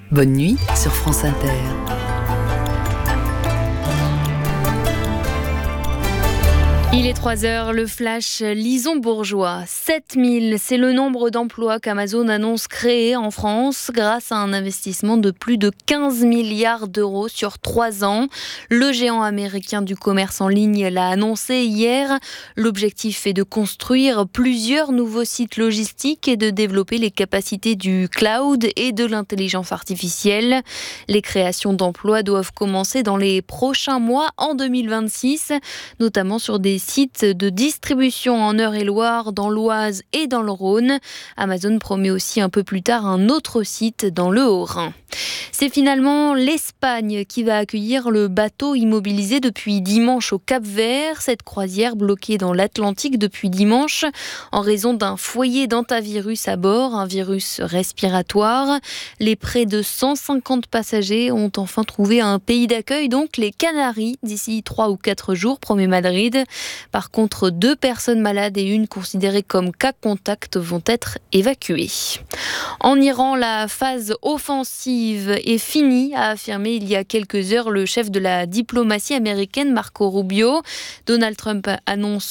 Bonne nuit sur France Inter. Il est 3h, le flash Lison-Bourgeois. 7000, c'est le nombre d'emplois qu'Amazon annonce créer en France grâce à un investissement de plus de 15 milliards d'euros sur 3 ans. Le géant américain du commerce en ligne l'a annoncé hier. L'objectif est de construire plusieurs nouveaux sites logistiques et de développer les capacités du cloud et de l'intelligence artificielle. Les créations d'emplois doivent commencer dans les prochains mois en 2026, notamment sur des sites de distribution en Eure-et-Loir, dans l'Oise et dans le Rhône. Amazon promet aussi un peu plus tard un autre site dans le Haut-Rhin. C'est finalement l'Espagne qui va accueillir le bateau immobilisé depuis dimanche au Cap-Vert. Cette croisière bloquée dans l'Atlantique depuis dimanche en raison d'un foyer d'hantavirus à bord, un virus respiratoire. Les près de 150 passagers ont enfin trouvé un pays d'accueil, donc les Canaries, d'ici 3 ou 4 jours, promet Madrid. Par contre, 2 personnes malades et une considérée comme cas contact vont être évacuées. En Iran, la phase offensive est finie, a affirmé il y a quelques heures le chef de la diplomatie américaine, Marco Rubio. Donald Trump annonce